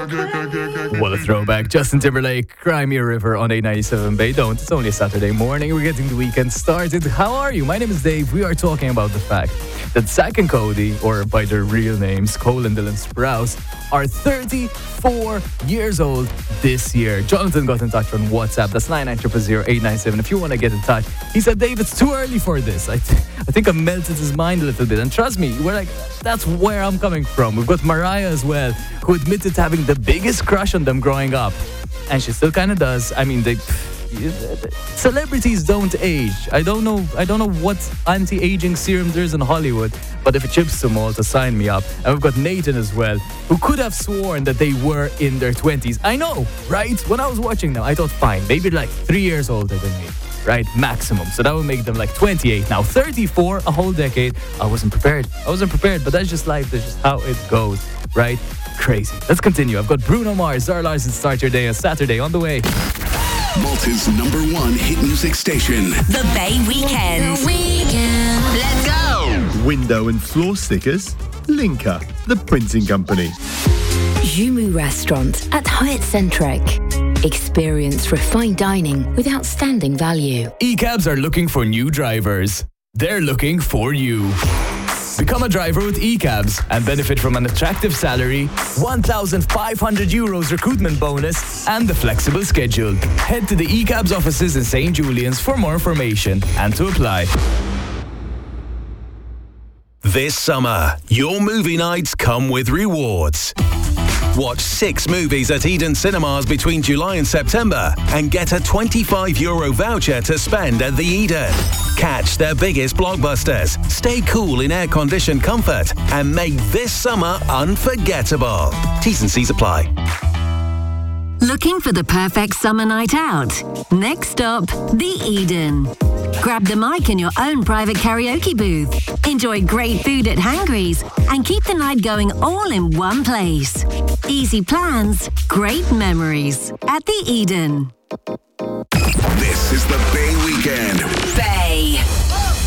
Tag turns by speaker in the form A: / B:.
A: What a throwback. Justin Timberlake, Cry Me a River on 897 Bay. Don't. It's only a Saturday morning. We're getting the weekend started. How are you? My name is Dave. We are talking about the fact that Zach and Cody, or by their real names, Cole and Dylan Sprouse, are 34 years old this year. Jonathan got in touch on WhatsApp. That's 9900897. If you want to get in touch, he said, Dave, it's too early for this. I think I melted his mind a little bit. And trust me, we're like, that's where I'm coming from. We've got Mariah as well, who admitted to having the biggest crush on them growing up. And she still kind of does. I mean, celebrities don't age. I don't know what anti-aging serum there is in Hollywood, but if it chips them all, to sign me up. And we've got Nathan as well, who could have sworn that they were in their 20s. I know, right? When I was watching them, I thought, fine, maybe like 3 years older than me, right? Maximum. So that would make them like 28. Now 34, a whole decade. I wasn't prepared, but that's just life. That's just how it goes, right? Crazy. Let's continue. I've got Bruno Mars, Zara Larsson, Start Your Day on Saturday on the way.
B: Malta's #1 hit music station.
C: The Bay Weekend. Let's go.
D: Window and floor stickers. Linka, the printing company.
E: Jumu Restaurant at Hyatt Centric. Experience refined dining with outstanding value.
A: E-cabs are looking for new drivers. They're looking for you. Become a driver with E-cabs and benefit from an attractive salary, €1,500 recruitment bonus, and the flexible schedule. Head to the E-cabs offices in St. Julian's for more information and to apply.
F: This summer, your movie nights come with rewards. Watch 6 movies at Eden Cinemas between July and September and get a €25 voucher to spend at the Eden. Catch their biggest blockbusters, stay cool in air-conditioned comfort, and make this summer unforgettable. T's and C's apply.
G: Looking for the perfect summer night out? Next stop, the Eden. Grab the mic in your own private karaoke booth. Enjoy great food at Hangry's and keep the night going all in one place. Easy plans, great memories at the Eden.
B: This is the Bay Weekend.